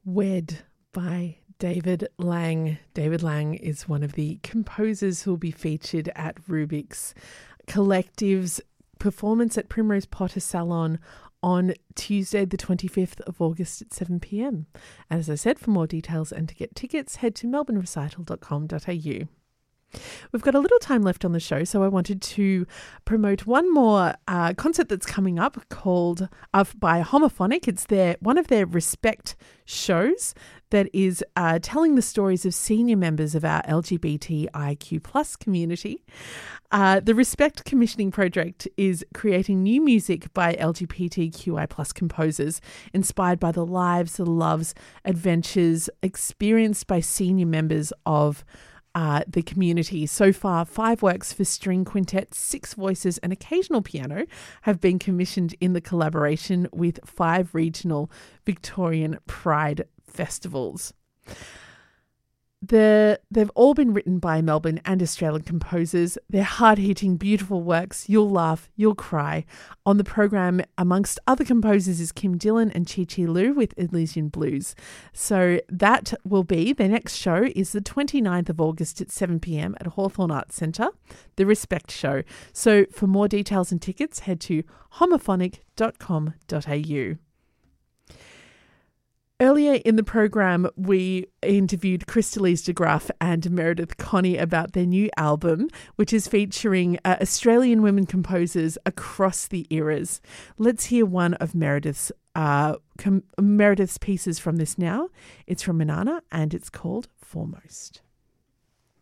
Wed by David Lang. David Lang is one of the composers who will be featured at Rubik's Collective's performance at Primrose Potter Salon on Tuesday, the 25th of August at 7 p.m. And as I said, for more details and to get tickets, head to melbournerecital.com.au. We've got a little time left on the show, so I wanted to promote one more concert that's coming up called by Homophonic. It's one of their Respect shows that is telling the stories of senior members of our LGBTIQ plus community. The Respect Commissioning Project is creating new music by LGBTQI plus composers inspired by the lives, the loves, adventures experienced by senior members of the community. So far, 5 works for string quintet, 6 voices and occasional piano have been commissioned in the collaboration with 5 regional Victorian Pride festivals. They've all been written by Melbourne and Australian composers. They're hard-hitting, beautiful works. You'll laugh, you'll cry. On the program, amongst other composers, is Kim Dillon and Chi Chi Lu with Elysian Blues. So that will be, their next show is the 29th of August at 7 p.m. at Hawthorn Arts Centre, the Respect Show. So for more details and tickets, head to homophonic.com.au. Earlier in the program, we interviewed Crystalise de Graaf and Meredith Connie about their new album, which is featuring Australian women composers across the eras. Let's hear one of Meredith's pieces from this now. It's from Manana and it's called Foremost.